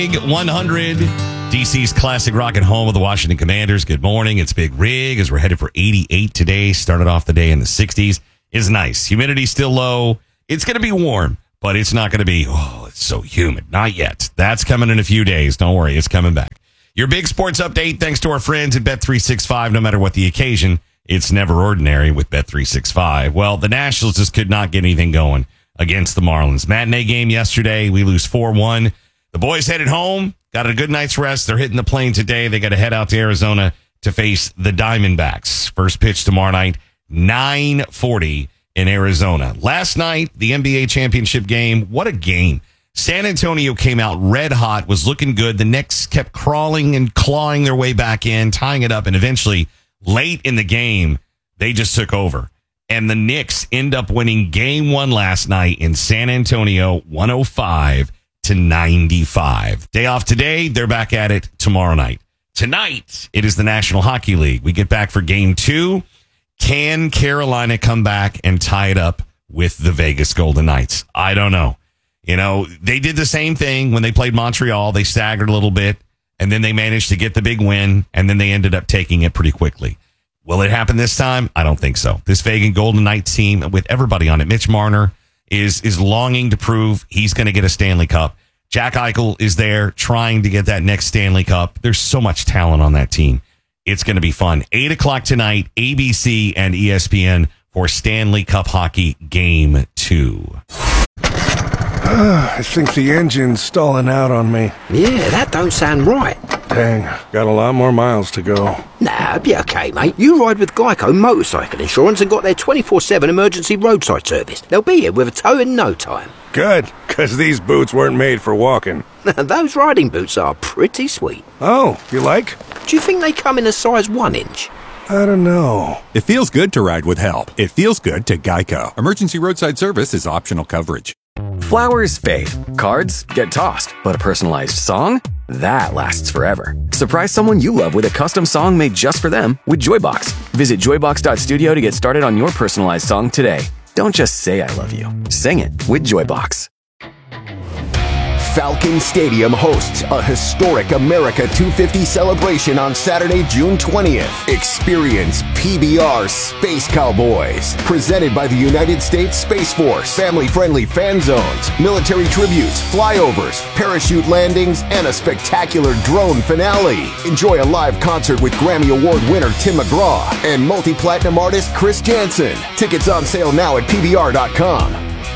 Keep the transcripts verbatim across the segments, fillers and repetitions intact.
one hundred, D C's classic rock and home of the Washington Commanders. Good morning. It's Big Rig as we're headed for eighty-eight today. Started off the day in the sixties. It's nice. Humidity still low. It's going to be warm, but it's not going to be, oh, it's so humid. Not yet. That's coming in a few days. Don't worry. It's coming back. Your big sports update, thanks to our friends at Bet three sixty-five. No matter what the occasion, it's never ordinary with Bet three sixty-five. Well, the Nationals just could not get anything going against the Marlins. Matinee game yesterday. We lose four one. The boys headed home, got a good night's rest. They're hitting the plane today. They got to head out to Arizona to face the Diamondbacks. First pitch tomorrow night, nine forty in Arizona. Last night, the N B A championship game. What a game. San Antonio came out red hot, was looking good. The Knicks kept crawling and clawing their way back in, tying it up, and eventually, late in the game, they just took over. And the Knicks end up winning game one last night in San Antonio, one oh five to ninety-five. Day off today. They're back at it tomorrow night. Tonight, it is the National Hockey League. We get back for game two. Can Carolina come back and tie it up with the Vegas Golden Knights? I don't know. You know, they did the same thing when they played Montreal. They staggered a little bit, and then they managed to get the big win, and then they ended up taking it pretty quickly. Will it happen this time? I don't think so. This Vegas Golden Knights team, with everybody on it, Mitch Marner is is longing to prove he's going to get a Stanley Cup. Jack Eichel is there trying to get that next Stanley Cup. There's so much talent on that team. It's going to be fun. eight o'clock tonight, A B C and E S P N for Stanley Cup Hockey Game two. I think the engine's stalling out on me. Yeah, that don't sound right. Dang, got a lot more miles to go. Nah, be okay, mate. You ride with Geico Motorcycle Insurance and got their twenty-four seven emergency roadside service. They'll be here with a tow in no time. Good, because these boots weren't made for walking. Those riding boots are pretty sweet. Oh, you like? Do you think they come in a size one inch? I don't know. It feels good to ride with help. It feels good to Geico. Emergency roadside service is optional coverage. Flowers fade, cards get tossed, but a personalized song? That lasts forever. Surprise someone you love with a custom song made just for them with Joybox. Visit joybox dot studio to get started on your personalized song today. Don't just say I love you. Sing it with Joybox. Falcon Stadium hosts a historic America two fifty celebration on Saturday, June twentieth. Experience P B R Space Cowboys, presented by the United States Space Force. Family-friendly fan zones, military tributes, flyovers, parachute landings, and a spectacular drone finale. Enjoy a live concert with Grammy Award winner Tim McGraw and multi-platinum artist Chris Jansen. Tickets on sale now at P B R dot com.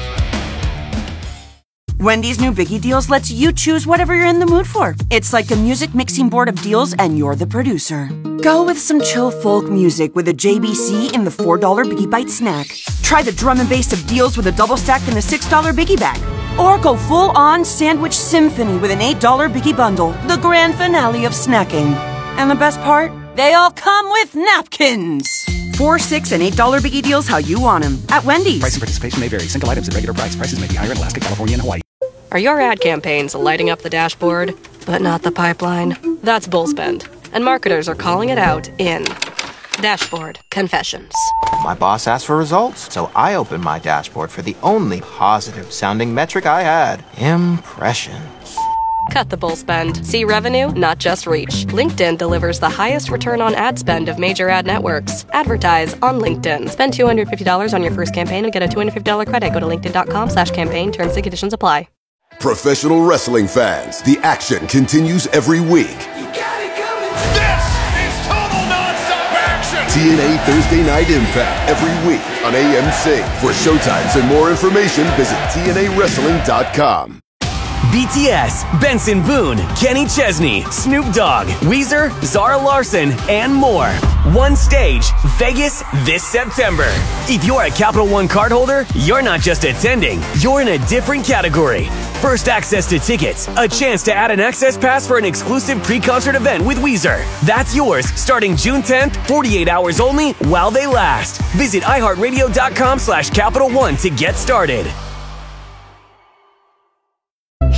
Wendy's new Biggie Deals lets you choose whatever you're in the mood for. It's like a music mixing board of deals, and you're the producer. Go with some chill folk music with a J B C in the four dollar Biggie Bite snack. Try the drum and bass of deals with a double stack in the six dollar Biggie Bag. Or go full-on sandwich symphony with an eight dollar Biggie Bundle, the grand finale of snacking. And the best part? They all come with napkins. Four, six, and eight dollar Biggie Deals how you want them at Wendy's. Price and participation may vary. Single items at regular price. Prices may be higher in Alaska, California, and Hawaii. Are your ad campaigns lighting up the dashboard, but not the pipeline? That's Bullspend, and marketers are calling it out in Dashboard Confessions. My boss asked for results, so I opened my dashboard for the only positive-sounding metric I had: impressions. Cut the bull spend. See revenue, not just reach. LinkedIn delivers the highest return on ad spend of major ad networks. Advertise on LinkedIn. Spend two hundred fifty dollars on your first campaign and get a two hundred fifty dollars credit. Go to linkedin.com slash campaign. Terms and conditions apply. Professional wrestling fans, the action continues every week. You got it coming. This is total nonstop action. T N A Thursday Night Impact every week on A M C. For showtimes and more information, visit T N A wrestling dot com. B T S, Benson Boone, Kenny Chesney, Snoop Dogg, Weezer, Zara Larson, and more. One stage, Vegas this September. If you're a Capital One cardholder, you're not just attending, you're in a different category. First access to tickets, a chance to add an access pass for an exclusive pre-concert event with Weezer. That's yours starting June tenth, forty-eight hours only while they last. Visit iHeartRadio.com slash Capital One to get started.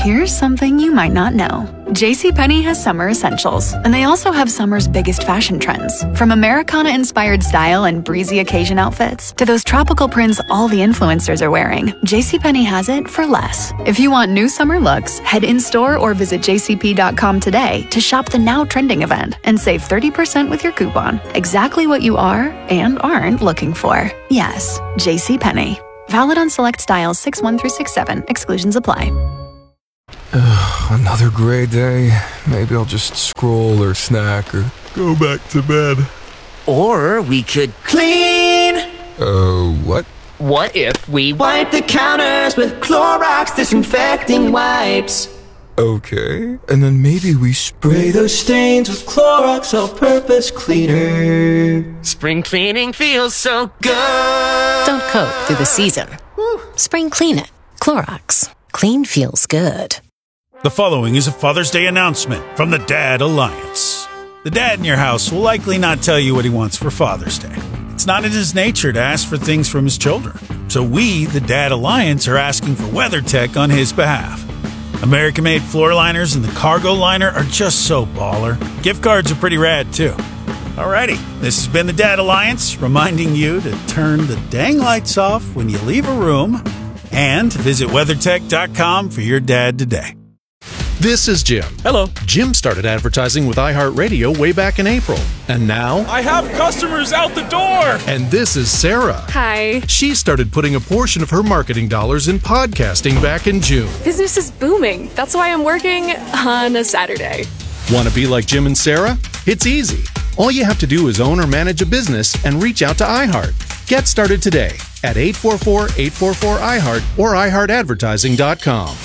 Here's something you might not know. JCPenney has summer essentials, and they also have summer's biggest fashion trends. From Americana-inspired style and breezy occasion outfits to those tropical prints all the influencers are wearing, JCPenney has it for less. If you want new summer looks, head in-store or visit j c p dot com today to shop the now trending event and save thirty percent with your coupon. Exactly what you are and aren't looking for. Yes, JCPenney. Valid on select styles six one through six seven. Exclusions apply. Ugh, another gray day. Maybe I'll just scroll or snack or go back to bed. Or we could clean. Uh, what? What if we wipe the counters with Clorox disinfecting wipes? Okay, and then maybe we spray those stains with Clorox all-purpose cleaner. Spring cleaning feels so good. Don't cope through the season. Woo. Spring clean it. Clorox. Clean feels good. The following is a Father's Day announcement from the Dad Alliance. The dad in your house will likely not tell you what he wants for Father's Day. It's not in his nature to ask for things from his children. So we, the Dad Alliance, are asking for WeatherTech on his behalf. American-made floor liners and the cargo liner are just so baller. Gift cards are pretty rad, too. Alrighty, this has been the Dad Alliance, reminding you to turn the dang lights off when you leave a room and visit WeatherTech dot com for your dad today. This is Jim. Hello. Jim started advertising with iHeartRadio way back in April. And now... I have customers out the door! And this is Sarah. Hi. She started putting a portion of her marketing dollars in podcasting back in June. Business is booming. That's why I'm working on a Saturday. Want to be like Jim and Sarah? It's easy. All you have to do is own or manage a business and reach out to iHeart. Get started today at eight four four, eight four four, I heart or i heart advertising dot com.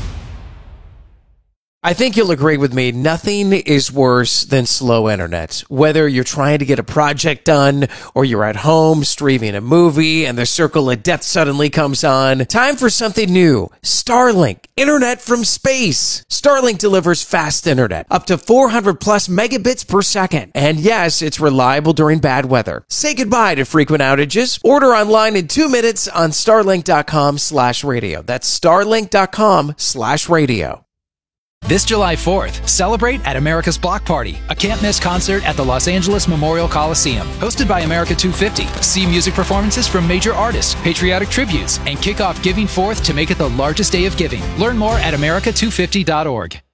I think you'll agree with me, nothing is worse than slow internet. Whether you're trying to get a project done or you're at home streaming a movie and the circle of death suddenly comes on, time for something new. Starlink, internet from space. Starlink delivers fast internet, up to four hundred plus megabits per second. And yes, it's reliable during bad weather. Say goodbye to frequent outages. Order online in two minutes on starlink dot com slash radio. That's starlink dot com slash radio. This July fourth, celebrate at America's Block Party, a can't-miss concert at the Los Angeles Memorial Coliseum. Hosted by America two fifty, see music performances from major artists, patriotic tributes, and kick off Giving Forth to make it the largest day of giving. Learn more at america two fifty dot org.